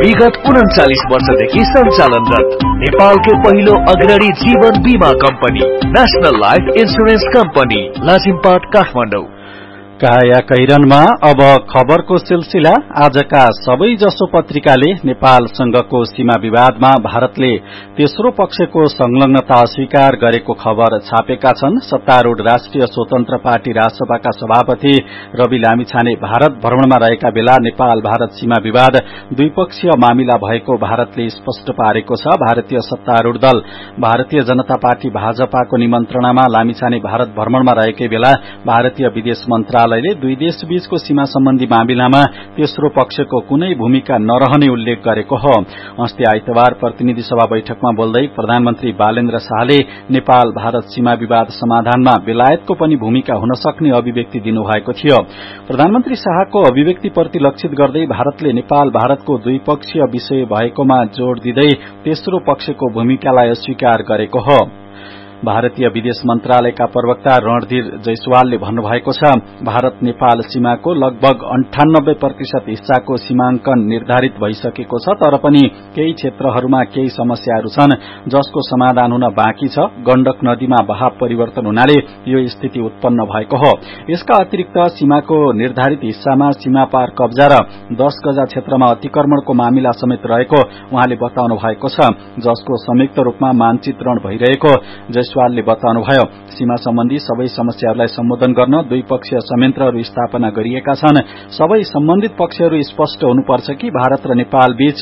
विगत 39 वर्षदेखि सञ्चालनरत नेपालकै पहिलो अग्रणी जीवन बीमा company national life insurance company Lazimpat Kathmandu. काया कैरनमा अब खबरको सिलसिला। आजका सबैजसो पत्रिकाले नेपालसँगको सीमा विवादमा भारतले तेस्रो पक्षको संलग्नता अस्वीकार गरेको खबर छापेका छन्। सत्तारूढ़ राष्ट्रिय स्वतन्त्र पार्टी राजसभाका सभापति रवि लामिछाने भारत भ्रमणमा रहेका बेला नेपाल भारत सीमा विवाद द्विपक्षीय मामिला भएको भारतले स्पष्ट पारेको छ। भारतीय सत्तारूढ़ दल भारतीय जनता पार्टी भाजपाको निमन्त्रणामा लामिछाने भारत भ्रमणमा रहेकै बेला भारतीय विदेश मन्त्रालयले दुई देशबीचको सीमा सम्बन्धी मामिलामा तेस्रो पक्षको कुनै भूमिका नरहने उल्लेख गरेको हो। अस्ति आइतबार प्रतिनिधि सभा बैठकमा बोल्दै प्रधानमन्त्री बालेन्द्र शाहले नेपाल भारत सीमा विवाद समाधानमा बेलायतको पनि भूमिका हुन सक्ने अभिव्यक्ति दिनुभएको थियो। प्रधानमन्त्री शाहको अभिव्यक्तिप्रति लक्षित गर्दै भारतले नेपाल भारतको द्विपक्षीय विषय भएकोमा जोड़ दिँदै तेस्रो पक्षको भूमिकालाई अस्वीकार गरेको हो। भारतीय विदेश मन्त्रालयका प्रवक्ता रणधीर जयसवालले भन्नुभएको छ, भारत नेपाल सीमाको लगभग 98% हिस्साको सीमाङ्कन निर्धारित भइसकेको छ, तर पनि केही क्षेत्रहरूमा केही समस्याहरू छन् जसको समाधान हुन बाँकी छ। गण्डक नदीमा बहाव परिवर्तन हुनाले यो स्थिति उत्पन्न भएको हो। यसका अतिरिक्त सीमाको निर्धारित हिस्सामा सीमा पार कब्जा र 10 गजा क्षेत्रमा अतिक्रमणको मामिला समेत रहेको उहाँले बताउनु भएको छ, जसको संयुक्त रूपमा मानचित्रण भइरहेको जयसवालले बताउनुभयो। सीमा सम्बन्धी सबै समस्याहरूलाई सम्बोधन गर्न द्विपक्षीय संयन्त्रहरू स्थापना गरिएका छन्। सबै सम्बन्धित पक्षहरू स्पष्ट हुनुपर्छ कि भारत र नेपाल बीच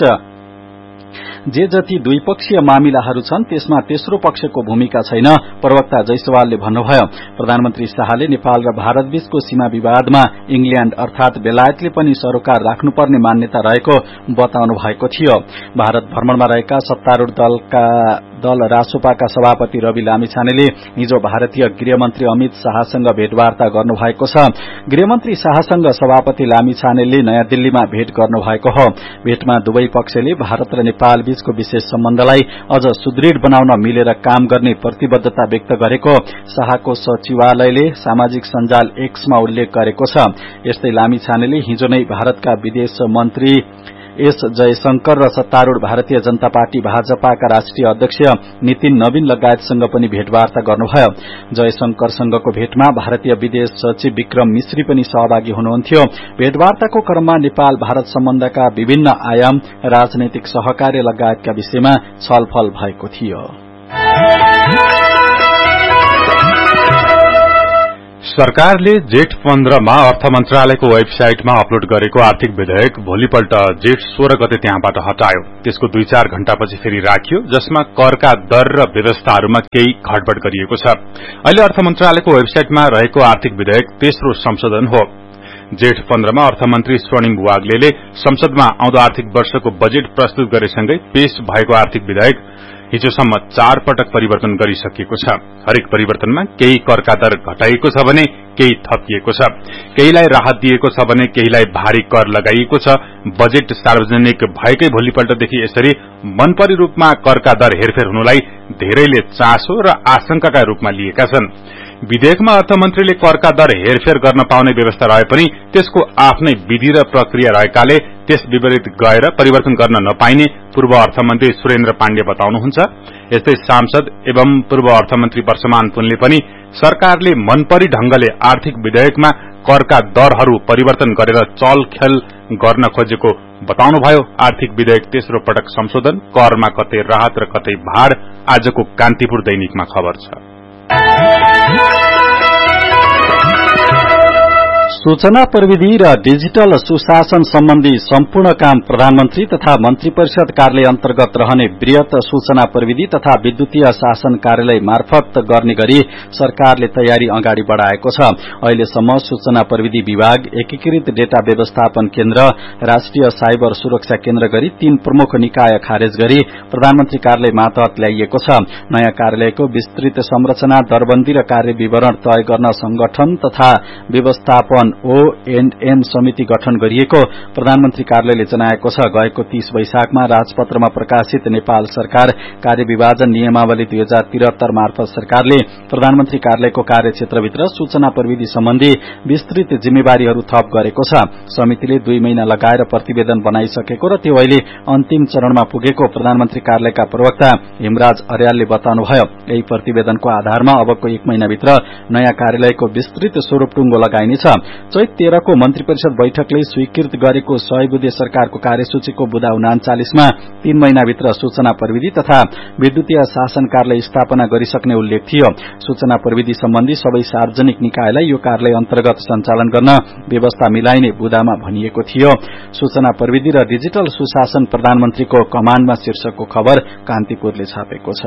जे जति द्विपक्षीय मामिलाहरू छन् त्यसमा तेस्रो पक्षको भूमिका छैन, प्रवक्ता जयसवालले भन्नुभयो। प्रधानमन्त्री शाहले नेपाल र भारत बीचको सीमा विवादमा इंग्ल्याण्ड अर्थात बेलायतले पनि सरोकार राख्नुपर्ने मान्यता रहेको बताउनु भएको थियो। भारत भ्रमणमा रहेका सत्तारूढ़ दल रासोपाका सभापति रवि लामिछानेले हिजो भारतीय गृहमन्त्री अमित शाहसँग भेटवार्ता गर्नुभएको छ। गृहमन्त्री शाहसँग सभापति लामिछानेले नयाँ दिल्लीमा भेट गर्नुभएको हो। भेटमा दुवै पक्षले भारत र नेपाल बीचको विशेष सम्बन्धलाई अझ सुदृढ़ बनाउन मिलेर काम गर्ने प्रतिबद्धता व्यक्त गरेको शाहको सचिवालयले सामाजिक सञ्जाल एक्समा उल्लेख गरेको छ। यस्तै लामिछानेले हिजो नै भारतका विदेश मन्त्री एस जयशंकर र सत्तारूढ़ भारतीय जनता पार्टी भाजपाका राष्ट्रिय अध्यक्ष नितिन नवीन लगायतसँग पनि भेटवार्ता गर्नुभयो। जयशंकरसँगको भेटमा भारतीय विदेश सचिव विक्रम मिश्री पनि सहभागी हुनुहुन्थ्यो। भेटवार्ताको क्रममा नेपाल भारत सम्बन्धका विभिन्न आयाम, राजनैतिक सहकार्य लगायतका विषयमा छलफल भएको थियो। सरकारले जेठ 15 मा अर्थ मन्त्रालयको वेबसाइटमा अपलोड गरेको आर्थिक विधेयक भोलिपल्ट जेठ 16 गते त्यहाँबाट हटायो। त्यसको 2-4 घण्टापछि फेरि राखियो, जसमा करका दर र व्यवस्थाहरूमा केही घटबड गरिएको छ। अहिले अर्थ मन्त्रालयको वेबसाइटमा रहेको आर्थिक विधेयक तेस्रो संशोधन हो। जेठ 15 मा अर्थमन्त्री स्वर्णिम वाग्लेले संसदमा आउँदो आर्थिक वर्षको बजेट प्रस्तुत गरेसँगै पेश भएको आर्थिक विधेयक हिजोसम्म 4 पटक परिवर्तन गरिसकिएको छ। हरेक परिवर्तनमा केही करका दर घटाइएको छ भने केही थपिएको छ, केहीलाई राहत दिएको छ भने केहीलाई भारी कर लगाइएको छ। बजेट सार्वजनिक भएकै भोलिपल्टदेखि यसरी मनपरी रूपमा करका दर हेरफेर हुनुलाई धेरैले चासो र आशंकाका रूपमा लिएका छन्। विधेयकमा अर्थमन्त्रीले करका दर हेरफेर गर्न पाउने व्यवस्था रहे पनि त्यसको आफ्नै विधि र प्रक्रिया रहेकाले त्यस विपरीत गएर परिवर्तन गर्न नपाइने पूर्व अर्थमन्त्री सुरेन्द्र पाण्डे बताउनुहुन्छ। यस्तै सांसद एवं पूर्व अर्थमन्त्री वर्षमान पुनले पनि सरकारले मनपरी ढंगले आर्थिक विधेयकमा करका दरहरू परिवर्तन गरेर चलखेल गर्न खोजेको बताउनुभयो। आर्थिक विधेयक तेस्रो पटक संशोधन, करमा कतै राहत र कतै भार, आजको कान्तिपुर दैनिकमा खबर छ। सूचना प्रविधि र डिजिटल सुशासन सम्बन्धी सम्पूर्ण काम प्रधानमन्त्री तथा मन्त्री परिषद कार्यालय अन्तर्गत रहने वृहत सूचना प्रविधि तथा विद्युतीय शासन कार्यालय मार्फत गर्ने गरी सरकारले तयारी अगाडि बढ़ाएको छ। अहिलेसम्म सूचना प्रविधि विभाग, एकीकृत डेटा व्यवस्थापन केन्द्र, राष्ट्रिय साइबर सुरक्षा केन्द्र गरी 3 प्रमुख निकाय खारेज गरी प्रधानमन्त्री कार्यालय मातहत ल्याइएको छ। नयाँ कार्यालयको विस्तृत संरचना, दरबन्दी र कार्य विवरण तय गर्न संगठन तथा व्यवस्थापन ONN समिति गठन गरिएको प्रधानमन्त्री कार्यालयले जनाएको छ। गएको 30 वैशाखमा राजपत्रमा प्रकाशित नेपाल सरकार कार्यविभाजन नियमावली 2073 मार्फत सरकारले प्रधानमन्त्री कार्यालयको कार्यक्षेत्रभित्र सूचना प्रविधि सम्बन्धी विस्तृत जिम्मेवारीहरू थप गरेको छ। समितिले 2 महिना लगाएर प्रतिवेदन बनाइसकेको र त्यो अहिले अन्तिम चरणमा पुगेको प्रधानमन्त्री कार्यालयका प्रवक्ता हेमराज अर्यालले बताउनुभयो। यही प्रतिवेदनको आधारमा अबको 1 महिनाभित्र नयाँ कार्यालयको विस्तृत स्वरूप टुङ्गो लगाइनेछ। चैत 13 को मन्त्री परिषद बैठकले स्वीकृत गरेको 100 बुँदे सरकारको कार्यसूचीको बुँदा 39 मा 3 महिनाभित्र सूचना प्रविधि तथा विद्युतीय शासन कार्यालय स्थापना गरिसक्ने उल्लेख थियो। सूचना प्रविधि सम्बन्धी सबै सार्वजनिक निकायलाई यो कार्यालय अन्तर्गत सञ्चालन गर्न व्यवस्था मिलाइने बुँदामा भनिएको थियो। सूचना प्रविधि र डिजिटल सुशासन प्रधानमन्त्रीको कमाण्डमा शीर्षकको खबर कान्तिपुरले छापेको छ।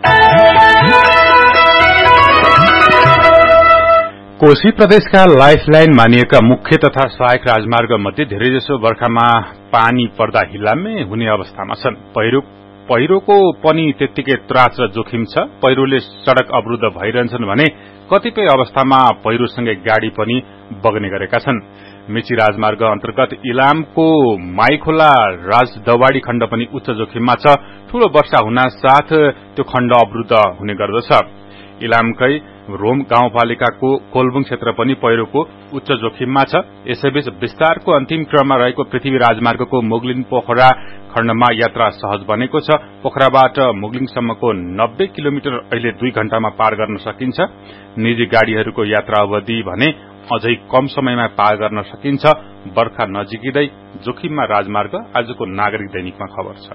कोशी प्रदेशका लाइफलाइन मानिएका मुख्य तथा सहायक राजमार्ग मध्ये धेरैजसो बर्खामा पानी पर्दा हिलाम्मे हुने अवस्थामा छन्। पहिरोको पनि त्यत्तिकै त्रास र जोखिम छ। पहिरोले सड़क अवरुद्ध भइरहन्छन् भने कतिपय अवस्थामा पहिरोसँगै गाड़ी पनि बग्ने गरेका छन्। मेची राजमार्ग अन्तर्गत इलामको माईखोला राजदवाडी खण्ड पनि उच्च जोखिममा छ। ठूलो वर्षा हुनासाथ त्यो खण्ड अवरुद्ध हुने गर्दछ। इलामकै रोम गाउँपालिकाको कोलबुङ क्षेत्र पनि पहिरोको उच्च जोखिममा छ। यसैबीच विस्तारको अन्तिम क्रममा रहेको पृथ्वी राजमार्गको मुगलिन पोखरा खण्डमा यात्रा सहज बनेको छ। पोखराबाट मुगलिङसम्मको 90 किलोमिटर अहिले 2 घण्टामा पार गर्न सकिन्छ। निजी गाड़ीहरूको यात्रा अवधि भने अझै कम समयमा पार गर्न सकिन्छ। बर्खा नजिकिँदै जोखिममा राजमार्ग आजको नागरिक दैनिकमा खबर छ।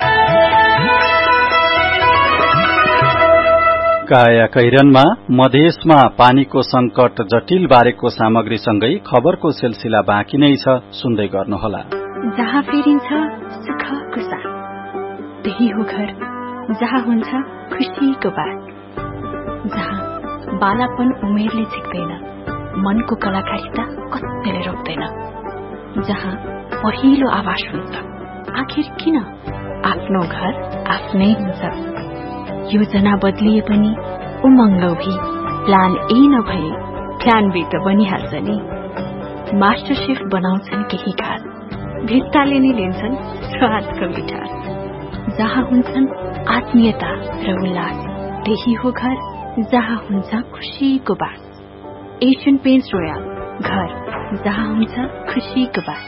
काया कैरनमा मधेसमा पानीको संकट जटिल बारेको सामग्रीसँगै खबरको सिलसिला बाँकी नै छ, सुन्दै गर्नुहोला। जहाँ फेरिन्छ सुखको साथ, त्यही हो घर जहाँ हुन्छ खुशीको बात, जहाँ बालापन उमेरले झिक्दैन, मनको कलाकारिता कतिले रोक्दैन, जहाँ पहिलो आवाज हुन्छ आखिर किन आफ्नो घर आफ्नै हुन्छ। योजना बदलिए पनि उमङ्ग भी प्लान ए नभए प्लान बी त बनिहाल्छ नि। मास्टर शेफ बनाउँछन् केही खास, भित्ताले नै लिन्छन् स्वादको मिठास, जहाँ हुन्छन् आत्मीयता र उल्लास, त्यही हो घर जहाँ हुन्छ खुशीको बास। एशियन पेन्ट्स रोयल, घर जहाँ हुन्छ खुशीको बास।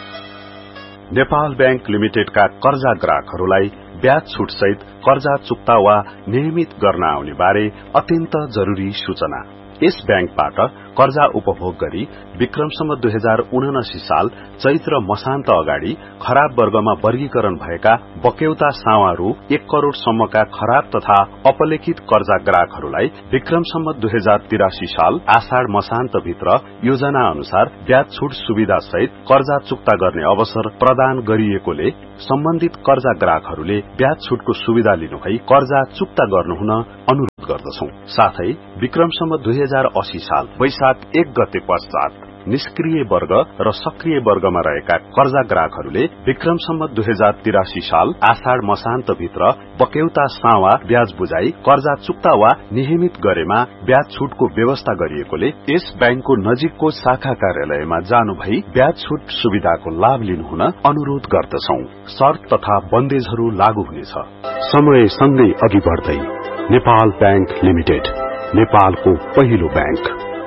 नेपाल बैंक लिमिटेडका कर्जा ग्राहकहरूलाई ब्याज छुट सहित कर्जा चुक्ता वा नियमित गर्न आउने बारे अत्यन्त जरूरी सूचना। यस बैंकबाट कर्जा उपभोग गरी विक्रमसम्म 2079 साल चैत्र मसान्त अगाडि खराब वर्गमा वर्गीकरण भएका बक्यौता सावा रु 1 करोड़ सम्मका खराब तथा अपलेखित कर्जा ग्राहकहरूलाई विक्रमसम्म 2083 साल आषाढ़ मसान्त भित्र योजना अनुसार ब्याज छुट सुविधा सहित कर्जा चुक्ता गर्ने अवसर प्रदान गरिएकोले सम्बन्धित कर्जा ग्राहकहरूले ब्याज छुटको सुविधा लिनुभई कर्जा चुक्ता गर्नुहुन अनुरोध गर्दछौं। साथै विक्रमसम्म 2080 साल वैशाख 1 गते पश्चात निष्क्रिय वर्ग र सक्रिय वर्गमा रहेका कर्जा ग्राहकहरूले विक्रमसम्म 2083 साल आषाढ़ मसान्त भित्र बक्यौता सावा ब्याज बुझाई कर्जा चुक्ता वा नियमित गरेमा ब्याज छुटको व्यवस्था गरिएकोले यस बैंकको नजिकको शाखा कार्यालयमा जानु भई ब्याज छुट सुविधाको लाभ लिनुहुन अनुरोध गर्दछौं। शर्त तथा बन्देजहरू लागू हुनेछ। समय सँगै अघि बढ्दै नेपाल बैंक लिमिटेड, नेपालको पहिलो बैंक।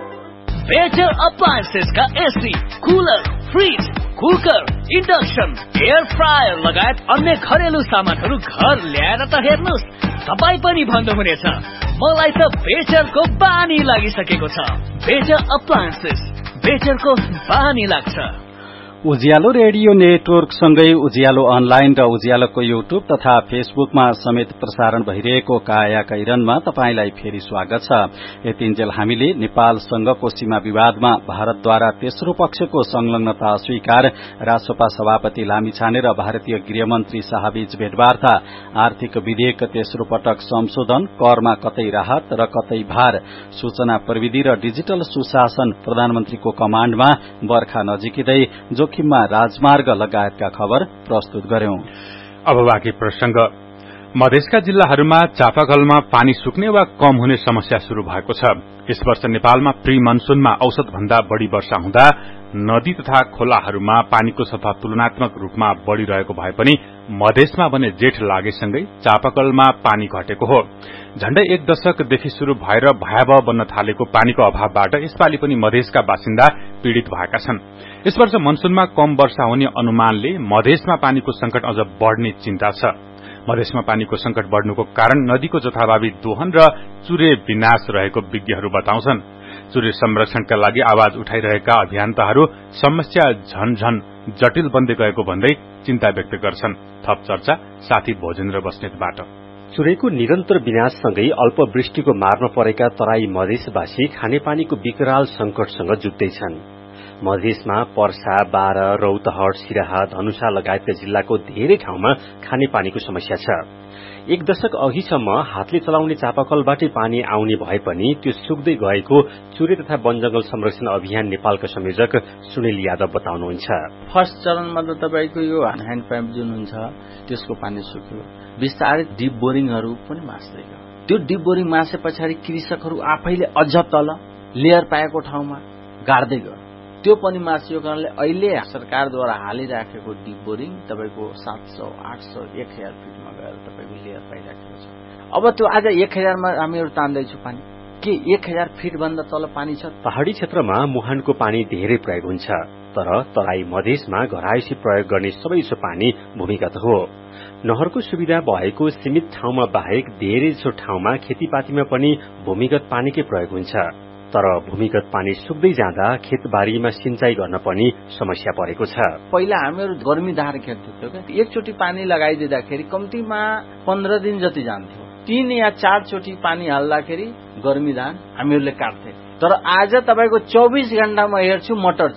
बेटर अप्लायन्सेस का AC, cooler, fridge, cooker, induction, air fryer लगायत अन्य घरेलु सामानहरू घर ल्याएर त हेर्नुस्, तपाई पनि भन्नुहुनेछ मलाई त बेटरको बानी लागिसकेको छ। बेटर अप्लायन्सेस, बेटरको बानी लाग्छ। उज्यालो रेडियो नेटवर्क सँगै उज्यालो अनलाइन र उज्यालोको युट्युब तथा फेसबुकमा समेत प्रसारण भइरहेको काया कैरनमा तपाईंलाई फेरि स्वागत छ। यतिन्जेल हामीले नेपालसँगको सीमा विवादमा भारतद्वारा तेस्रो पक्षको संलग्नता अस्वीकार, राष्ट्रसभा सभापति लामिछाने र भारतीय गृहमन्त्री शाहबीच भेटवार्ता, आर्थिक विधेयक तेस्रो पटक संशोधन, करमा कतै राहत र कतै भार, सूचना प्रविधि र डिजिटल सुशासन प्रधानमन्त्रीको कमाण्डमा, बर्खा नजिकिँदै जोखिममा राजमार्ग लगायतका खबर प्रस्तुत गर्यौं। अब बाँकी प्रसंग। मधेसका जिल्लाहरूमा चापाकलमा पानी सुक्ने वा कम हुने समस्या शुरू भएको छ। यस वर्ष नेपालमा प्री मनसूनमा औसत भन्दा बढ़ी वर्षा हुँदा नदी तथा खोलाहरूमा पानीको सतह तुलनात्मक रूपमा बढ़िरहेको भए पनि मधेसमा भने जेठ लागेसँगै चापाकलमा पानी घटेको हो। झण्डै 1 दशकदेखि शुरू भएर भयावह बन्न थालेको पानीको अभावबाट यसपालि पनि मधेसका बासिन्दा पीड़ित भएका छन्। यस वर्ष मनसूनमा कम वर्षा हुने अनुमानले मधेसमा पानीको संकट अझ बढ़ने चिन्ता छ। मधेसमा पानीको संकट बढ़नुको कारण नदीको जथाभावी दोहन र चुरे विनाश रहेको विज्ञहरू बताउँछन्। चुरे संरक्षणका लागि आवाज उठाइरहेका अभियन्ताहरू समस्या झन जटिल बन्दै गएको भन्दै चिन्ता व्यक्त गर्छन्। थप चर्चा साथी भोजेन्द्र बस्नेतबाट। चुरेको निरन्तर विनाशसँगै अल्पवृष्टिको मारमा परेका तराई मधेसवासी खानेपानीको विकराल संकटसँग जुझ्दैछन्। मधेसमा पर्सा, बारा, रौतहट, सिराहा, धनुषा लगायतका जिल्लाको धेरै ठाउँमा खानेपानीको समस्या छ। 1 दशक अघिसम्म हातले चलाउने चापाकलबाटै पानी आउने भए पनि त्यो सुक्दै गएको चुरे तथा वनजंगल संरक्षण अभियान नेपालका संयोजक सुनिल यादव बताउनुहुन्छ। फर्स्ट चरणमा त तपाईको यो ह्यान्ड पाइप जुन हुन्छ त्यसको पानी सुक्यो। विस्तारै डिप बोरिङहरू पनि मास्दै गयो। त्यो डिप बोरिङ मासे पछाडि कृषकहरू आफैले अझ तल लेयर पाएको ठाउँमा गाड्दै गयो। त्यो पनि मासियो कारणले अहिले सरकारद्वारा हालिराखेको डिप बोरिङ तपाईको 700, 800, 1000 फिटमा गएर तपाईको लेयर पाइराखेको छ। अब त्यो आज 1000 मा हामीहरु तान्दैछु पानी के 1000 फिट भन्दा तल पानी छ। पहाड़ी क्षेत्रमा मुहानको पानी धेरै प्रयोग हुन्छ, तर तराई मधेसमा घरायसी प्रयोग गर्ने सबैजसो पानी भूमिगत हो। नहरको सुविधा भएको सीमित ठाउँमा बाहेक धेरैजसो ठाउँमा खेतीपातीमा पनि भूमिगत पानीकै प्रयोग हुन्छ। तर भूमिगत पानी सुक्दै जाँदा खेतबारीमा सिंचाई गर्न पनि समस्या परेको छ। पहिला हामीहरु गर्मी धार खेल्थ्यौं के एकचोटी पानी लगाइदिँदाखेरि कम्तीमा 15 दिन जति जान्थ्यो। 3 या 4 चोटी पानी हाल्दाखेरि गर्मी धान हामीहरुले काट्थे। तर आज तपाईको 24 घण्टामा हेर्छु मोटर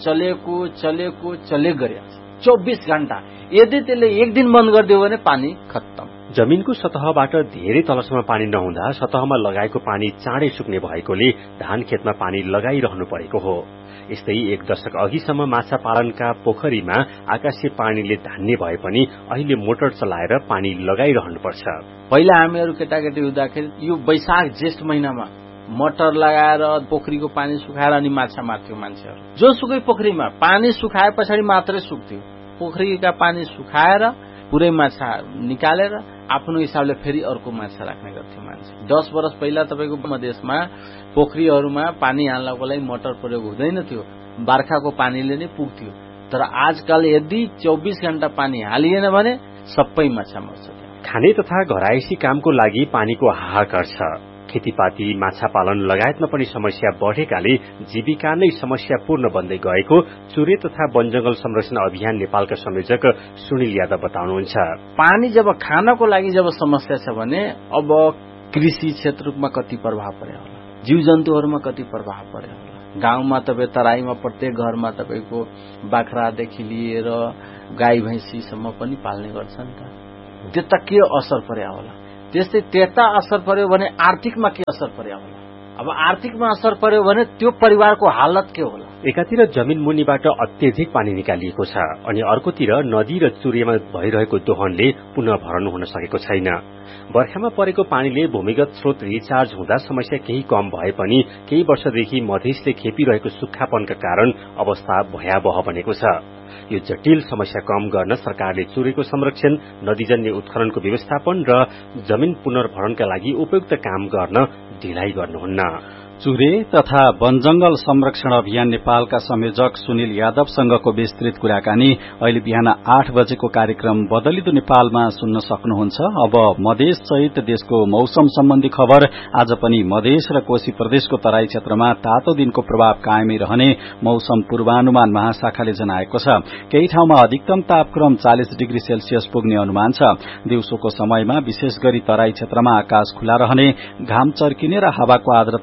चलेको गरिन्छ। 24 घण्टा यदि त्यसले एक दिन बन्द गरिदियो भने पानी खत्तम। जमिनको सतहबाट धेरै तलसम्म पानी नहुँदा सतहमा लगाएको पानी चाँडै सुक्ने भएकोले धान खेतमा पानी लगाइरहनु परेको हो। यस्तै 1 दशक अघिसम्म माछा पालनका पोखरीमा आकाशीय पानीले धान्ने भए पनि अहिले मोटर चलाएर पानी लगाइरहनु पर्छ। पहिला हामीहरु केटाकेटी हुँदाखेरि यो वैशाख जेठ महिनामा मोटर लगाएर पोखरीको पानी सुखाएर अनि माछा मार्थ्यो मान्छेहरु। जो सुकै पोखरीमा पानी सुखाए पछाडि मात्रै सुक्थ्यो। पोखरीका पानी सुखाएर पुरै माछा निकालेर आफ्नो हिसाबले फेरि अर्को माछा राख्ने गर्थ्यो मान्छे। 10 वर्ष पहिला तपाईको मधेसमा पोखरीहरुमा पानी हाल्नको लागि मोटर प्रयोग हुँदैन थियो, बर्खाको पानीले नै पुग्थ्यो। तर आजकल यदि 24 घण्टा पानी हालिएन भने सबै माछा मर्छ। खाने तथा घरायसी कामको लागि पानीको हाहाकार छ। खेतीपाती, माछा पालन लगायतमा पनि समस्या बढेकाले जीविका नै समस्यापूर्ण बन्दै गएको चुरे तथा वनजंगल संरक्षण अभियान नेपालका संयोजक सुनिल यादव बताउनुहुन्छ। पानी जब खानको लागि जब समस्या छ भने अब कृषि क्षेत्रमा कति प्रभाव पर्यो होला, जीवजन्तुहरुमा कति प्रभाव पर्यो होला। गाउँमा तपाई तराईमा प्रत्येक घरमा तपाईको बाख्रादेखि लिएर गाई भैंसीसम्म पनि पाल्ने गर्छन् त। त्यता के असर पर्यो होला। त्यस्तै त्यता असर पर्यो भने आर्थिकमा के असर पर्यो होला। अब आर्थिकमा असर पर्यो भने त्यो परिवारको हालत के होला। एकातिर जमिन मुनिबाट अत्यधिक पानी निकालिएको छ अनि अर्कोतिर नदी र चुरेमा भइरहेको दोहनले पुनः भर्न हुन सकेको छैन। बर्खामा परेको पानीले भूमिगत स्रोत रिचार्ज हुँदा समस्या केही कम भए पनि केही वर्षदेखि मधेसले खेपिरहेको सुक्खापनका कारण अवस्था भयावह बनेको छ। यो जटिल समस्या कम गर्न सरकारले चुरेको संरक्षण, नदीजन्य उत्खननको व्यवस्थापन र जमिन पुनर्भरणका लागि उपयुक्त काम गर्न ढिलाइ गर्नुहुन्न। चुरे तथा वनजंगल संरक्षण अभियान नेपालका संयोजक सुनिल यादवसँगको विस्तृत कुराकानी अहिले बिहान 8 बजेको कार्यक्रम बदलिदो नेपालमा सुन्न सक्नुहुन्छ। अब मधेस सहित देशको मौसम सम्बन्धी खबर। आज पनि मधेस र कोशी प्रदेशको तराई क्षेत्रमा तातो दिनको प्रभाव कायमै रहने मौसम पूर्वानुमान महाशाखाले जनाएको छ। केही ठाउँमा अधिकतम तापक्रम 40 डिग्री सेल्सियस पुग्ने अनुमान छ। दिउँसोको समयमा विशेष गरी तराई क्षेत्रमा आकाश खुला रहने, घाम चर्किने र हावाको आर्द्रता बढ्नाले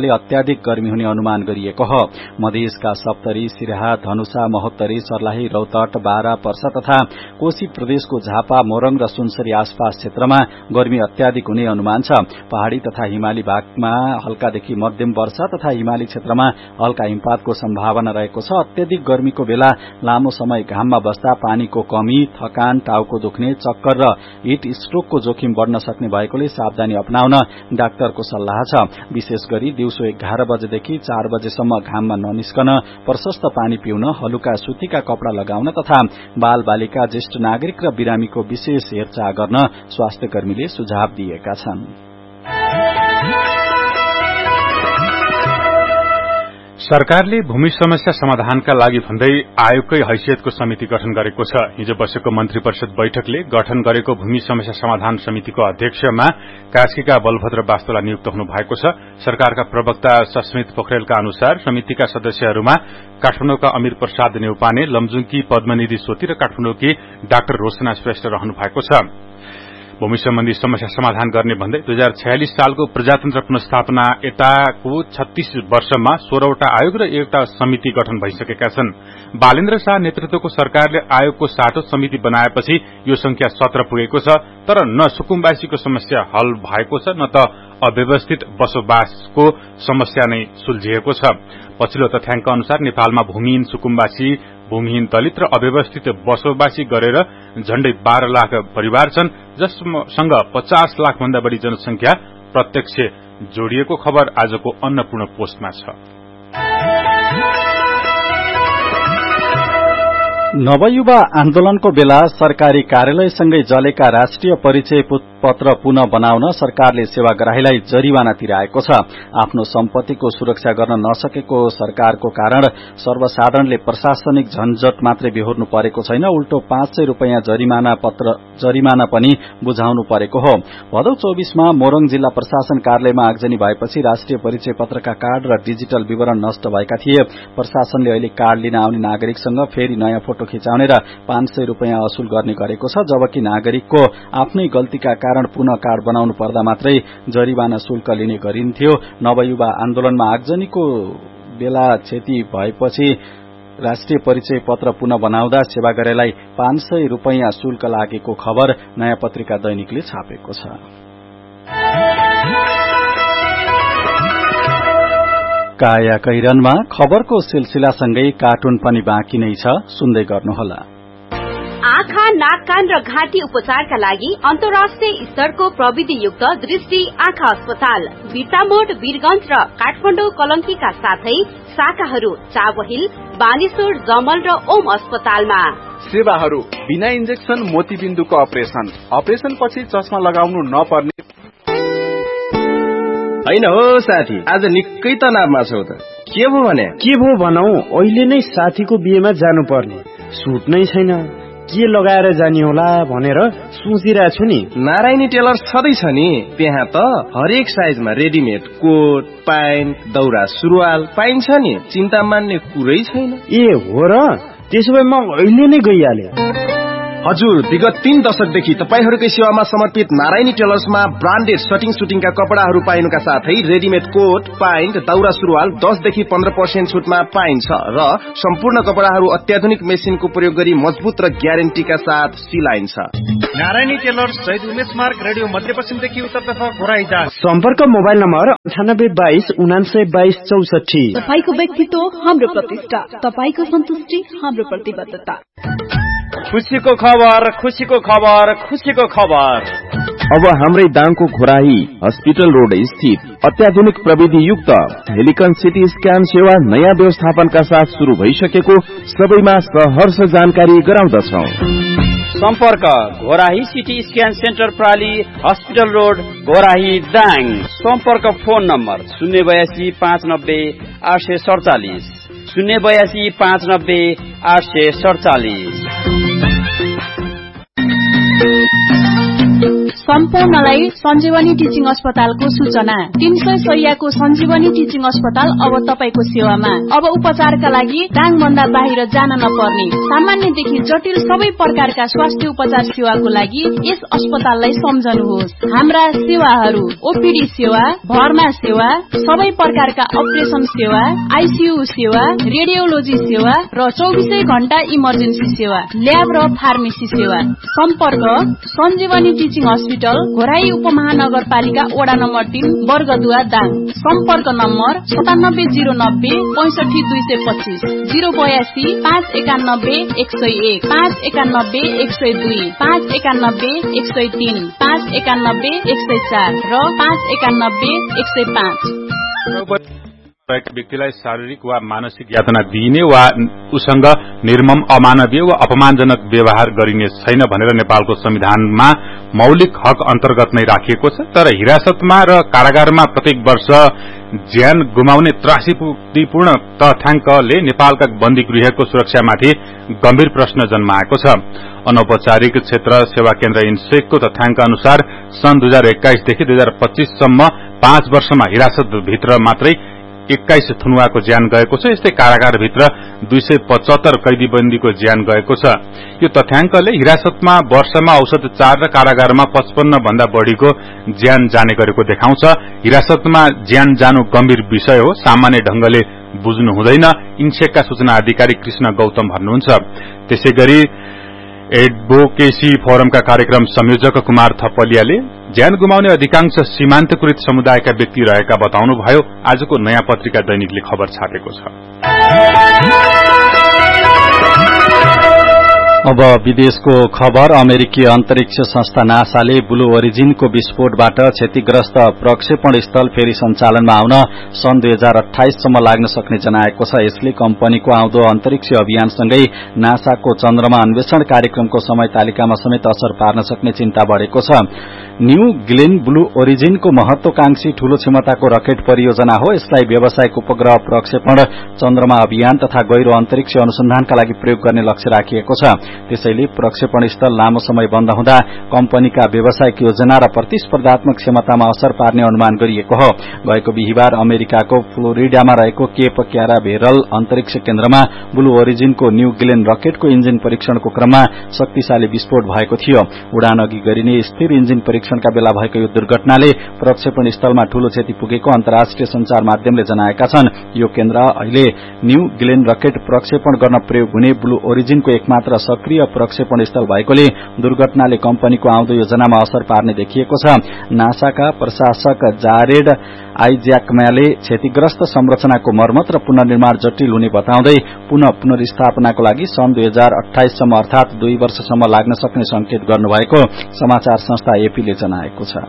भएकाले अत्याधिक गर्मी हुने अनुमान गरिएको हो। मधेसका सप्तरी, सिराहा, धनुषा, महोत्तरी, सर्लाही, रौतहट, बारा, पर्सा तथा कोशी प्रदेशको झापा, मोरङ र सुनसरी आसपास क्षेत्रमा गर्मी अत्याधिक हुने अनुमान छ। पहाड़ी तथा हिमाली भागमा हल्कादेखि मध्यम वर्षा तथा हिमाली क्षेत्रमा हल्का हिमपातको सम्भावना रहेको छ। अत्याधिक गर्मीको बेला लामो समय घाममा बस्दा पानीको कमी, थकान, टाउको दुख्ने, चक्कर र हिट स्ट्रोकको जोखिम बढ़न सक्ने भएकोले सावधानी अपनाउन डाक्टरको सल्लाह छ। विशेष गरी दिउँसो 11 बजेदेखि 4 बजेसम्म घाममा ननिस्कन, प्रशस्त पानी पिउन, हलुका सुतीका कपड़ा लगाउन तथा बाल बालिका, ज्येष्ठ नागरिक र बिरामीको विशेष हेरचाह गर्न स्वास्थ्य कर्मीले सुझाव दिएका छन्। सरकारले भूमि समस्या समाधानका लागि भन्दै आयोगकै हैसियतको समिति गठन गरेको छ। हिजो बसेको मन्त्री परिषद बैठकले गठन गरेको भूमि समस्या समाधान समितिको अध्यक्षमा कास्कीका बलभद्र वास्तोला नियुक्त हुनु भएको छ। सरकारका प्रवक्ता सस्मित पोखरेलका अनुसार समितिका सदस्यहरूमा काठमाडौँका अमीर प्रसाद नेउपाने, लमजुङकी पद्मनिधि सोती र काठमाडौँकी डाक्टर रोशना श्रेष्ठ रहनु भएको छ। भूमि सम्बन्धी समस्या समाधान गर्ने भन्दै 2046 सालको प्रजातन्त्र पुनर्स्थापना यताको 36 वर्षमा 16वटा आयोग र एउटा समिति गठन भइसकेका छन्। बालेन्द्र शाह नेतृत्वको सरकारले आयोगको 7औं समिति बनाएपछि यो संख्या 17 पुगेको छ। तर न सुकुम्बासीको समस्या हल भएको छ न त अव्यवस्थित बसोबासको समस्या नै सुल्झिएको छ। पछिल्लो तथ्याङ्क अनुसार नेपालमा भूमिहीन सुकुम्बासी, भूमिहीन दलित र अव्यवस्थित बसोबासी गरेर झण्डै 12 लाख परिवार छन्, जससँग 50 लाख भन्दा बढ़ी जनसंख्या प्रत्यक्ष जोडिएको खबर आजको अन्नपूर्ण पोस्टमा छ। नवयुवा आन्दोलनको बेला सरकारी कार्यालयसँगै जलेका राष्ट्रिय परिचय पत्र पुनः बनाउन सरकारले सेवाग्राहीलाई जरिवाना तिराएको छ। आफ्नो सम्पत्तिको सुरक्षा गर्न नसकेको सरकारको कारण सर्वसाधारणले प्रशासनिक झन्झट मात्रै बेहोर्नु परेको छैन, उल्टो 500 रुपैयाँ जरिमाना पनि बुझाउनु परेको हो। भदौ 24 मा मोरङ जिल्ला प्रशासन कार्यालयमा आगजनी भएपछि राष्ट्रिय परिचय पत्रका कार्ड र डिजिटल विवरण नष्ट भएका थिए। प्रशासनले अहिले कार्ड लिन आउने नागरिकसँग फेरि नयाँ फोटो खिचाउने र 500 रुपैयाँ असुल गर्ने गरेको छ, जबकि नागरिकको आफ्नै गल्तीका कारण पुनः कार्ड बनाउनु पर्दा मात्रै जरिवाना शुल्क लिने गरिन्थ्यो। नवयुवा आन्दोलनमा आगजनीको बेला क्षति भएपछि राष्ट्रिय परिचय पत्र पुनः बनाउँदा सेवाग्राहीलाई 500 रुपैयाँ शुल्क लागेको खबर नयाँ पत्रिका दैनिकले छापेको छ। काया कैरनमा खबरको सिलसिलासँगै कार्टुन पनि बाँकी नै छ, सुन्दै गर्नुहोला। आँखा, नाक, कान र घाँटी उपचारका लागि अन्तर्राष्ट्रिय स्तरको प्रविधियुक्त दृष्टि आँखा अस्पताल बिर्तामोड, वीरगंज र काठमाडौँ कलंकीका साथै शाखाहरू चाबहिल, बानेश्वर, जमल र ओम अस्पतालमा। सेवाहरू बिना इन्जेक्सन मोतीबिन्दुको अपरेसन पछि चस्मा लगाउनु नपर्ने। हैन हो साथी, आज निकै तनावमा छौ त। के भो भने? के भो भनौ, अहिले नै साथीको बिहेमा जानु पर्ने, सुट नै छैन, के लगाएर जाने होला भनेर सोचिरहेको छु नि। नारायणी टेलर छँदैछ नि, त्यहाँ त हरेक साइजमा रेडिमेड कोट, प्यान्ट, दौरा सुरुवाल पाइन्छ नि, चिन्ता मान्ने कुरै छैन। ए हो र, त्यसो भए म अहिले नै गइहाले। हजुर, विगत 3 दशकदेखि तपाईहरूकै सेवामा समर्पित नारायणी टेलर्समा ब्रान्डेड सुटिङका कपडाहरू पाइनुका साथै रेडिमेड कोट, प्यान्ट, दौरा सुरुवाल 10 देखि 15% छुटमा पाइन्छ र सम्पूर्ण कपडाहरू अत्याधुनिक मेसिनको प्रयोग गरी मजबुत र ग्यारेन्टीका साथ सिलाइन्छ। नारायणी टेलर्स शहीद उमेश मार्ग, रेडियो मध्यपश्चिमदेखि उत्तरतर्फ घोराइटा। सम्पर्क मोबाइल नम्बर 9822 तपाईको व्यक्तित्व हाम्रो प्रतिष्ठा, तपाईको सन्तुष्टि हाम्रो प्रतिबद्धता। खुसीको खबर, खुसीको खबर, खुसीको खबर। अब हाम्रै दाङको घोराही हस्पिटल रोड स्थित अत्याधुनिक प्रविधि युक्त हेलिकन सिटी स्क्यान सेवा नयाँ व्यवस्थापनका साथ शुरू भइसकेको सबैमा सहर्ष जानकारी गराउँदछौ। सम्पर्क Ghorahi CT scan centre प्राली, hospital road, Ghorahi, Dang. सम्पर्क फोन नम्बर 082 590 847 082 590 847। सम्पूर्णलाई सञ्जीवनी टिचिङ अस्पतालको सूचना। 300 शैय्याको सञ्जीवनी टिचिङ अस्पताल अब तपाईको सेवामा। अब उपचारका लागि टाङभन्दा बाहिर जान नपर्ने, सामान्यदेखि जटिल सबै प्रकारका स्वास्थ्य उपचार सेवाको लागि यस अस्पताललाई सम्झनुहोस्। हाम्रा सेवाहरू ओपीडी सेवा, भर्ना सेवा, सबै प्रकारका अपरेसन सेवा, आईसीयू सेवा, रेडियोलोजी सेवा र 24 घण्टा इमर्जेन्सी सेवा, ल्याब र फार्मेसी सेवा। सम्पर्क सञ्जीवनी टिचिङ हस्पिटल, घोराई उपमहानगरपालिका वडा नम्बर 3, वर्गदुवा, दाङ। सम्पर्क नम्बर 97090 65225, 082 591 101, 591 102, 591 103, 591 104 र 591 105। व्यक्तिलाई शारीरिक वा मानसिक यातना दिइने वा उसँग निर्मम, अमानवीय वा अपमानजनक व्यवहार गरिने छैन भनेर नेपालको संविधानमा मौलिक हक अन्तर्गत नै राखिएको छ। तर हिरासतमा र कारागारमा प्रत्येक वर्ष ज्यान गुमाउने त्रासदीपूर्ण तथ्याङ्कले नेपालका बन्दी गृहको सुरक्षामाथि गम्भीर प्रश्न जन्माएको छ। अनौपचारिक क्षेत्र सेवा केन्द्र इन्सेकको तथ्याङ्क अनुसार सन् 2021 देखि 2025 सम्म 5 वर्षमा हिरासतभित्र मात्रै 21 थुनुवाको ज्यान गएको छ। यस्तै कारागारभित्र 275 कैदीबन्दीको ज्यान गएको छ। यो तथ्याङ्कले हिरासतमा वर्षमा औसत 4 र कारागारमा 55 भन्दा बढ़ीको ज्यान जाने गरेको देखाउँछ। हिरासतमा ज्यान जानु गम्भीर विषय हो, सामान्य ढंगले बुझ्नु हुँदैन, इन्सेकका सूचना अधिकारी कृष्ण गौतम भन्नुहुन्छ। त्यसैगरी एडभोकेसी फोरमका कार्यक्रम संयोजक कुमार थपलियाले ज्यान गुमाउने अधिकांश सीमान्तकृत समुदायका व्यक्ति रहेका बताउनुभयो। आजको नयाँ पत्रिका दैनिकले खबर छापेको छ। अब विदेशको खबर। अमेरिकी अन्तरिक्ष संस्था नासाले ब्लू ओरिजिनको विस्फोटबाट क्षतिग्रस्त प्रक्षेपण स्थल फेरि सञ्चालनमा आउन सन् 2028 सम्म लाग्न सक्ने जनाएको छ। यसले कम्पनीको आउँदो अन्तरिक्ष अभियानसँगै नासाको चन्द्रमा अन्वेषण कार्यक्रमको समय तालिकामा समेत असर पार्न सक्ने चिन्ता बढ़ेको छ। न्यू ग्लेन ब्लू ओरिजिनको महत्वाकांक्षी ठूलो क्षमताको रकेट परियोजना हो। यसलाई व्यावसायिक उपग्रह प्रक्षेपण, चन्द्रमा अभियान तथा गहिरो अन्तरिक्ष अनुसन्धानका लागि प्रयोग गर्ने लक्ष्य राखिएको छ। त्यसैले प्रक्षेपण स्थल लामो समय बन्द हुँदा कम्पनीका व्यावसायिक योजना र प्रतिस्पर्धात्मक क्षमतामा असर पार्ने अनुमान गरिएको हो। गएको बिहिबार अमेरिकाको फ्लोरिडामा रहेको केप क्याराभेरल अन्तरिक्ष केन्द्रमा ब्लू ओरिजिनको न्यू ग्लेन रकेटको इन्जिन परीक्षणको क्रममा शक्तिशाली विस्फोट भएको थियो। उडान अघि गरिने स्थिर इन्जिन परीक्षणका बेला भएको यो दुर्घटनाले प्रक्षेपण स्थलमा ठूलो क्षति पुगेको अन्तर्राष्ट्रिय संचार माध्यमले जनाएका छन्। यो केन्द्र अहिले न्यू ग्लेन रकेट प्रक्षेपण गर्न प्रयोग हुने ब्लू ओरिजिनको एकमात्र सक्रिय प्रक्षेपण स्थल भएकोले दुर्घटनाले कम्पनीको आउँदो योजनामा असर पार्ने देखिएको छ। नासाका प्रशासक जारेड आइज्याकम्याले क्षतिग्रस्त संरचनाको मर्मत र पुनर्निर्माण जटिल हुने बताउँदै पुनर्स्थापनाको लागि सन् 2028 सम्म अर्थात 2 वर्षसम्म लाग्न सक्ने संकेत गर्नुभएको समाचार संस्था एपीले जनाएको छ।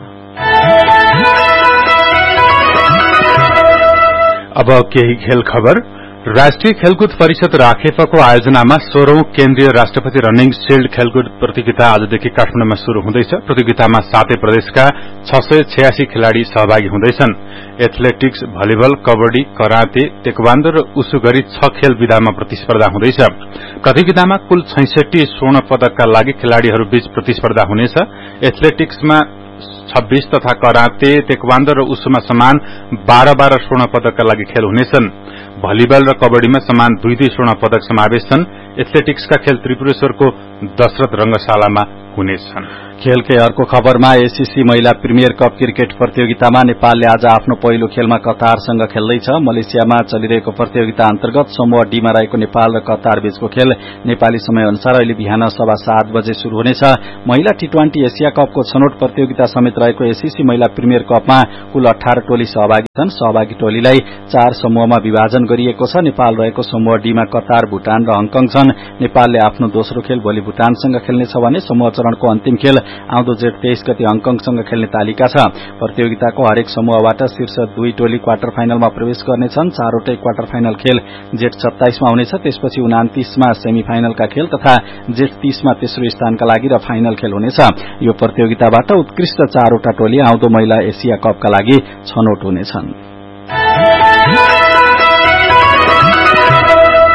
अब केही खेल खबर। राष्ट्रिय खेलकुद परिषद राखेपको आयोजनामा 16औं केन्द्रीय राष्ट्रपति रनिङ शील्ड खेलकुद प्रतियोगिता आजदेखि काठमाडौँमा शुरू हुँदैछ। प्रतियोगितामा 7 प्रदेशका 686 खेलाड़ी सहभागी हुँदैछन्। Athletics, volleyball, kabaddi, karate, taekwondo र उसु गरी 6 खेल विधामा प्रतिस्पर्धा हुँदैछ। प्रतियोगितामा कुल 66 स्वर्ण पदकका लागि खेलाड़ीहरूबीच प्रतिस्पर्धा हुनेछ। एथलेटिक्समा 26 तथा कराते, तेक्वान्दो र उसुमा समान 12-12 स्वर्ण पदकका लागि खेल हुनेछन्। भलिबल र कबड्डीमा समान 2-2 स्वर्ण पदक समावेश छन्। एथलेटिक्सका खेल त्रिपुरेश्वरको दशरथ रंगशालामा हुनेछन्। खेलकै अर्को खबरमा एसीसी महिला प्रिमियर कप क्रिकेट प्रतियोगितामा नेपालले आज आफ्नो पहिलो खेलमा कतारसँग खेल्दैछ। मलेसियामा चलिरहेको प्रतियोगिता अन्तर्गत समूह डीमा रहेको नेपाल र कतार बीचको खेल नेपाली समय अनुसार अहिले बिहान 7:15 बजे शुरू हुनेछ। महिला टी20 एसिया कपको छनौट प्रतियोगिता समेत रहेको एसीसी महिला प्रिमियर कपमा कुल 18 टोली सहभागी छन्। सहभागी टोलीलाई 4 समूहमा विभाजन गरिएको छ। नेपाल रहेको समूह डीमा कतार, भुटान र हङकङ छन्। नेपालले आफ्नो दोस्रो खेल भोलि भुटानसँग खेल्नेछ भने समूह चरणको अन्तिम खेल आउँदो जेठ 23 गते हङकङसँग खेल्ने तालिका छ। प्रतियोगिताको हरेक समूहबाट शीर्ष 2 टोली क्वार्टर फाइनलमा प्रवेश गर्नेछन्। 4वटै क्वार्टर फाइनल खेल जेठ 27 मा हुनेछ। त्यसपछि 29 मा सेमी फाइनलका खेल तथा जेठ 30 मा तेस्रो स्थानका लागि र फाइनल खेल हुनेछ। यो प्रतियोगिताबाट उत्कृष्ट 4वटा टोली आउँदो महिला एसिया कपका लागि छनौट हुनेछन्।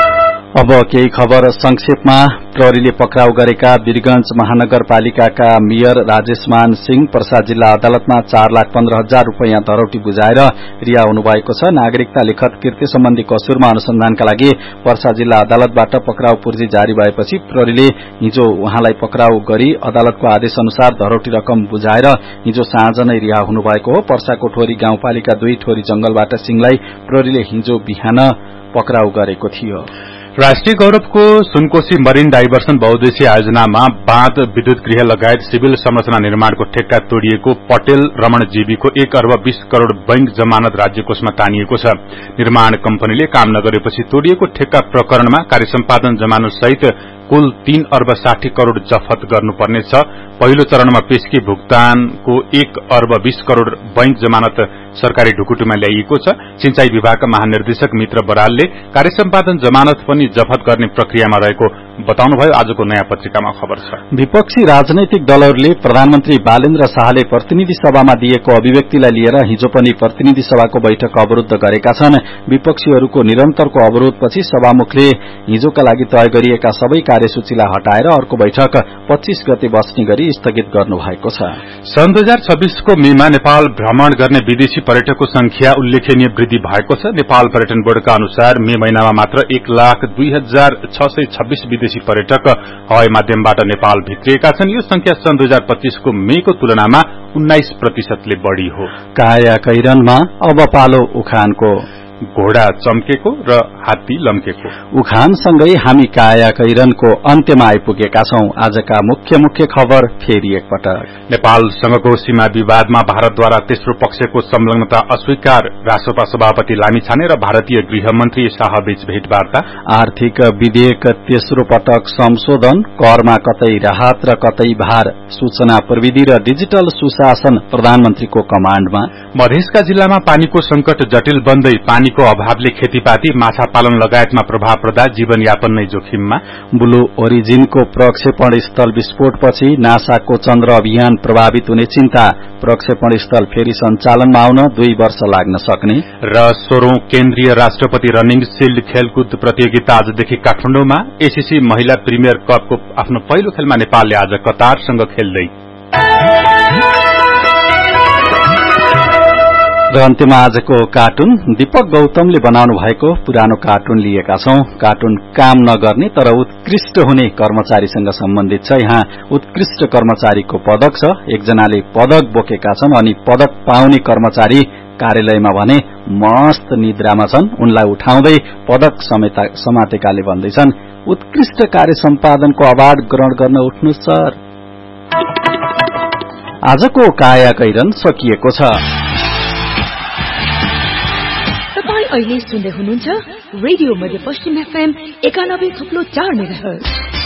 अब केही खबर संक्षेपमा। प्रहरीले पक्राउ गरेका वीरगंज महानगरपालिकाका मेयर राजेशमान सिंह पर्सा जिल्ला अदालतमा 4,15,000 रूपियाँ धरौटी बुझाएर रिहा हुनुभएको छ। नागरिकता लेखत कृत्य सम्बन्धी कसुरमा अनुसन्धानका लागि पर्सा जिल्ला अदालतबाट पक्राउ पूर्जी जारी भएपछि प्रहरीले हिजो उहाँलाई पक्राउ गरी अदालतको आदेश अनुसार धरौटी रकम बुझाएर हिजो साँझ नै रिहा हुनुभएको हो। पर्साको ठोरी गाउँपालिका 2 ठोरी जंगलबाट सिंहलाई प्रहरीले हिजो बिहान पक्राउ गरेको थियो। राष्ट्रिय गौरवको सुनकोशी मरिन डाइभर्सन बहुद्देश्य आयोजनामा बाँध, विद्युत गृह लगायत सिविल संरचना निर्माणको ठेक्का तोडिएको पटेल रमण जीबीको 1 अर्ब 20 करोड़ बैंक जमानत राज्य कोषमा तानिएको छ। निर्माण कम्पनीले काम नगरेपछि तोडिएको ठेक्का प्रकरणमा कार्यसम्पादन जमानत सहित कुल 3 अर्ब 60 करोड़ जफत गर्नुपर्नेछ। पहिलो चरणमा पेशकी भुक्तानको 1 अर्ब 20 करोड़ बैंक जमानत सरकारी ढुकुटीमा ल्याइएको छ। सिंचाई विभागका महानिर्देशक मित्र बरालले कार्यसम्पादन जमानत पनि जफत गर्ने प्रक्रियामा रहेको बताउनुभयो। आजको नयाँ पत्रिकामा खबर छ। विपक्षी राजनैतिक दलहरूले प्रधानमन्त्री बालेन्द्र शाहले प्रतिनिधि सभामा दिएको अभिव्यक्तिलाई लिएर हिजो पनि प्रतिनिधि सभाको बैठक अवरूद्ध गरेका छन्। विपक्षीहरूको निरन्तरको अवरोधपछि सभामुखले हिजोका लागि तय गरिएका सबै कार्यसूचीलाई हटाएर अर्को बैठक 25 गते बस्ने गरी स्थगित गर्नुभएको छ। सन् 2026 को मेमा नेपाल भ्रमण गर्ने विदेशी पर्यटकको संख्या उल्लेखनीय वृद्धि भएको छ। नेपाल पर्यटन बोर्डका अनुसार मे महिनामा मात्र 1,02,626 विदेशी पर्यटक हवाई माध्यमबाट नेपाल भित्रिएका छन्। यो संख्या सन् 2025 को मेको तुलनामा 19% बढ़ी हो। काया कैरनमा अब पालो उखानको। घोडा चम्केको र हात्ती लम्केको। उखानसँगै हामी काया कैरनको अन्त्यमा आइपुगेका छौं। आजका मुख्य खबर फेरि एकपटक। नेपालसँगको सीमा विवादमा भारतद्वारा तेस्रो पक्षको संलग्नता अस्वीकार, राष्ट्रसभा सभापति लामिछाने र भारतीय गृहमन्त्री शाहबीच भेटवार्ता। आर्थिक विधेयक तेस्रो पटक संशोधन, करमा कतै राहत र कतै भार, सूचना प्रविधि र डिजिटल सुशासन प्रधानमन्त्रीको कमाण्डमा। मधेसका जिल्लामा पानीको संकट जटिल बन्दै पानीको अभावले खेतीपाती, माछा पालन लगायतमा प्रभाव पर्दा जीवनयापन नै जोखिममा। ब्लू ओरिजिनको प्रक्षेपण स्थल विस्फोटपछि नासाको चन्द्र अभियान प्रभावित हुने चिन्ता, प्रक्षेपण स्थल फेरि सञ्चालनमा आउन 2 वर्ष लाग्न सक्ने। र 16औं केन्द्रीय राष्ट्रपति रनिङ शिल्ड खेलकुद प्रतियोगिता आजदेखि काठमाडौँमा। एसीसी महिला प्रिमियर कपको आफ्नो पहिलो खेलमा नेपालले आज कतारसँग खेल्दै। र अन्त्यमा आजको कार्टुन। दीपक गौतमले बनाउनु भएको पुरानो कार्टुन लिएका छौं। कार्टुन काम नगर्ने तर उत्कृष्ट हुने कर्मचारीसँग सम्बन्धित छ। यहाँ उत्कृष्ट कर्मचारीको पदक छ। एकजनाले पदक बोकेका छन् अनि पदक पाउने कर्मचारी कार्यालयमा भने मस्त निद्रामा छन्। उनलाई उठाउँदै पदक समातेकाले भन्दैछन्, उत्कृष्ट कार्य सम्पादनको अवार्ड ग्रहण गर्न उठ्नु सर। आजको काया कैरन सकिएको छ। अहिले सुन्दै हुनुहुन्छ रेडियो मध्यपश्चिम FM 91.4 मेगाहर्ज।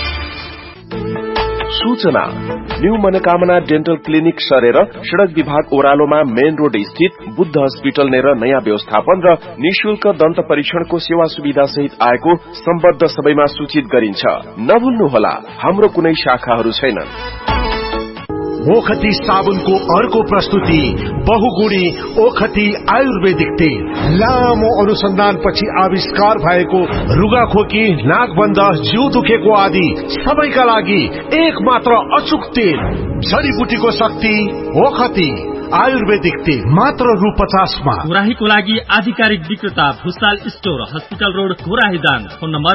सूचना। न्यू मनोकामना डेन्टल क्लिनिक सरेर सड़क विभाग ओह्रालोमा मेन रोड स्थित बुद्ध हस्पिटल नेर नयाँ व्यवस्थापन र निशुल्क दन्त परीक्षणको सेवा सुविधा सहित आएको सम्बद्ध सबैमा सूचित गरिन्छ। नभुल्नुहोला, हाम्रो कुनै शाखाहरू छैनन्। ओखती साबुनको अर्को प्रस्तुति बहुगुणी ओखती आयुर्वेदिक तेल। लामो अनुसन्धानपछि आविष्कार भएको रुगाखोकी, नाकबन्द, जिउ दुखेको आदि सबैका लागि एक मात्र अचूक तेल। जडीबुटीको शक्ति ओखती आयुर्वेदिक तेल मात्र रु 50 मा। घोराहीको लागि आधिकारिक विक्रेता Bhusal store, hospital road, Ghorahi Dang. Phone number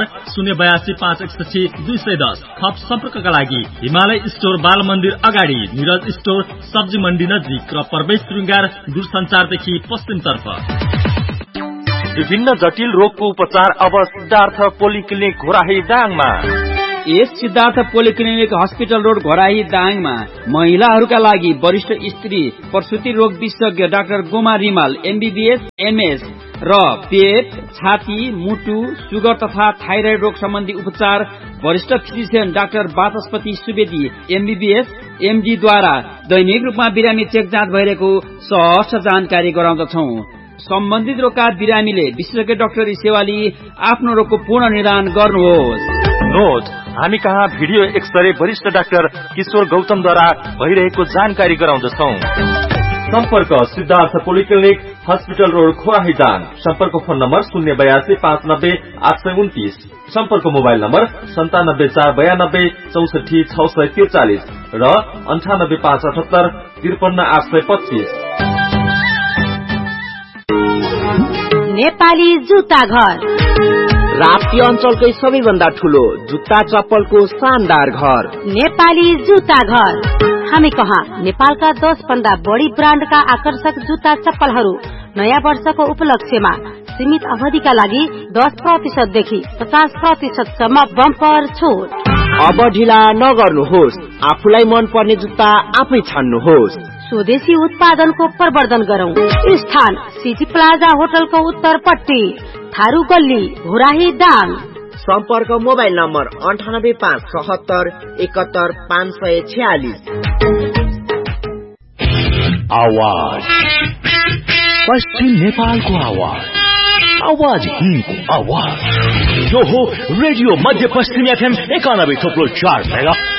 0825161 थप सम्पर्कका लागि हिमालय स्टोर, बाल मन्दिर अगाडि, निरज स्टोर, सब्जी मण्डी नजिक र प्रवेश श्रृंगार दूरसञ्चारदेखि पश्चिमतर्फ। विभिन्न जटिल रोगको उपचार अब सिद्धार्थ पोलिक्लिनिक घोराही दाङमा। यस Siddhartha polyclinic hospital road Ghorahi दाङमा महिलाहरूका लागि वरिष्ठ स्त्री प्रसुति रोग विशेषज्ञ doctor Goma Rimal MBBS MS र पेट, छाती, मुटु, सुगर तथा थाइराइड रोग सम्बन्धी उपचार वरिष्ठ फिजिशियन डाक्टर वाचस्पति सुवेदी MBBS MD द्वारा दैनिक रूपमा बिरामी चेक जाँच भइरहेको सहज जानकारी गराउँदछौं। सम्बन्धित रोगका बिरामीले विशेषज्ञ डाक्टरी सेवा लिई आफ्नो रोगको पूर्ण निदान गर्नुहोस्। नोट, हामी कहाँ भिडियो एक्सरे वरिष्ठ डाक्टर किशोर गौतमद्वारा भइरहेको जानकारी गराउँदछौं। सम्पर्क Siddhartha polyclinic, hospital road, खोराही Dang. सम्पर्क फोन नम्बर 082 590 829। सम्पर्क मोबाइल नम्बर 97 492 64 643 र 98 578 53 825। नेपाली जुत्ता घर, राप्ती अञ्चलकै सबैभन्दा ठूलो जुत्ता चप्पलको शानदार घर नेपाली जुत्ता घर। हामी कहाँ नेपालका 10 भन्दा बढी ब्रान्डका आकर्षक जुत्ता चप्पलहरू नयाँ वर्षको उपलक्ष्यमा सीमित अवधिका लागि 10% देखि 50% सम्म बम्पर छुट। अब ढिला नगर्नुहोस्, आफूलाई मन पर्ने जुत्ता आफै छान्नुहोस्। स्वदेशी उत्पादनको प्रवर्धन गरौं। स्थान सिटी प्लाजा होटलको उत्तरपट्टि, थारू गल्ली, घोराही दाङ। सम्पर्क मोबाइल नम्बर 98 577 71 546। आवाज पश्चिम नेपालको आवाज, आवाज हिन्दको आवाज। यो हो रेडियो मध्य पश्चिम FM 91.4 मेगा